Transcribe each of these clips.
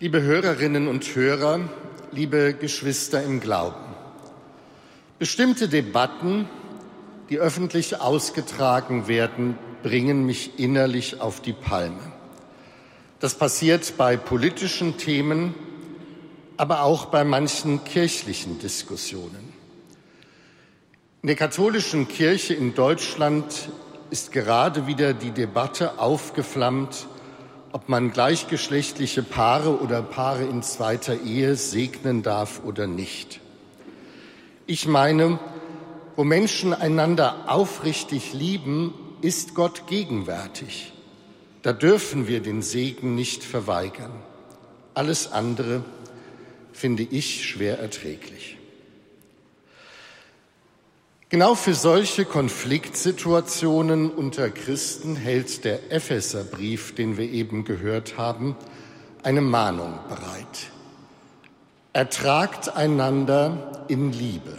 Liebe Hörerinnen und Hörer, liebe Geschwister im Glauben. Bestimmte Debatten, die öffentlich ausgetragen werden, bringen mich innerlich auf die Palme. Das passiert bei politischen Themen, aber auch bei manchen kirchlichen Diskussionen. In der katholischen Kirche in Deutschland ist gerade wieder die Debatte aufgeflammt, ob man gleichgeschlechtliche Paare oder Paare in zweiter Ehe segnen darf oder nicht. Ich meine, wo Menschen einander aufrichtig lieben, ist Gott gegenwärtig. Da dürfen wir den Segen nicht verweigern. Alles andere finde ich schwer erträglich. Genau für solche Konfliktsituationen unter Christen hält der Epheserbrief, den wir eben gehört haben, eine Mahnung bereit. Ertragt einander in Liebe.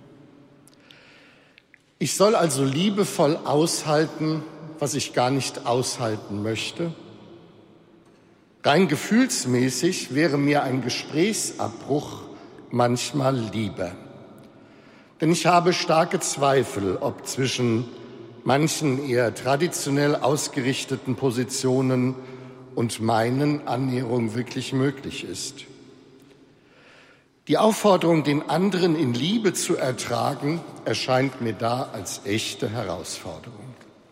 Ich soll also liebevoll aushalten, was ich gar nicht aushalten möchte. Rein gefühlsmäßig wäre mir ein Gesprächsabbruch manchmal lieber. Denn ich habe starke Zweifel, ob zwischen manchen eher traditionell ausgerichteten Positionen und meinen Annäherung wirklich möglich ist. Die Aufforderung, den anderen in Liebe zu ertragen, erscheint mir da als echte Herausforderung.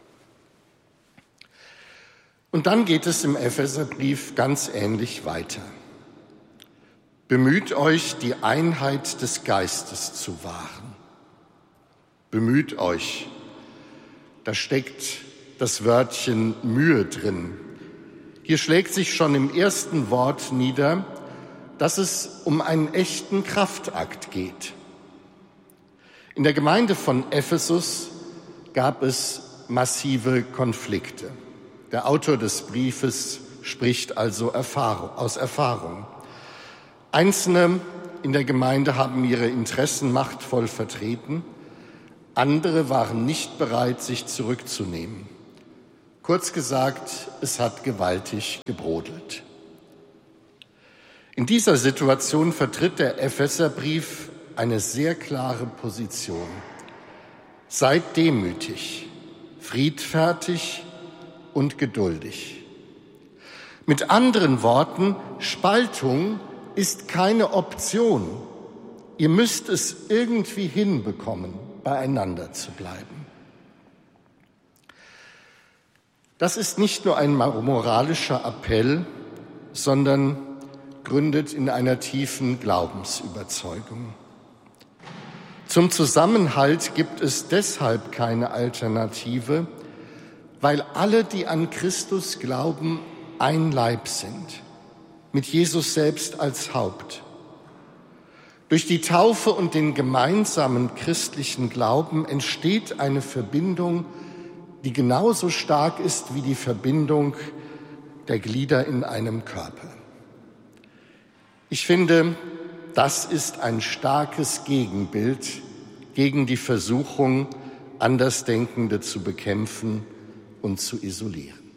Und dann geht es im Epheserbrief ganz ähnlich weiter. Bemüht euch, die Einheit des Geistes zu wahren. Bemüht euch. Da steckt das Wörtchen Mühe drin. Hier schlägt sich schon im ersten Wort nieder, dass es um einen echten Kraftakt geht. In der Gemeinde von Ephesus gab es massive Konflikte. Der Autor des Briefes spricht also aus Erfahrung. Einzelne in der Gemeinde haben ihre Interessen machtvoll vertreten, andere waren nicht bereit, sich zurückzunehmen. Kurz gesagt, es hat gewaltig gebrodelt. In dieser Situation vertritt der Epheserbrief eine sehr klare Position. Seid demütig, friedfertig und geduldig. Mit anderen Worten, Spaltung ist keine Option. Ihr müsst es irgendwie hinbekommen, beieinander zu bleiben. Das ist nicht nur ein moralischer Appell, sondern gründet in einer tiefen Glaubensüberzeugung. Zum Zusammenhalt gibt es deshalb keine Alternative, weil alle, die an Christus glauben, ein Leib sind, mit Jesus selbst als Haupt. Durch die Taufe und den gemeinsamen christlichen Glauben entsteht eine Verbindung, die genauso stark ist wie die Verbindung der Glieder in einem Körper. Ich finde, das ist ein starkes Gegenbild gegen die Versuchung, Andersdenkende zu bekämpfen und zu isolieren.